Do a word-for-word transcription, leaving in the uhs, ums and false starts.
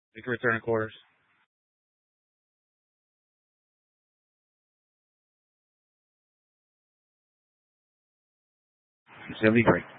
We can return quarters. It's going to be great.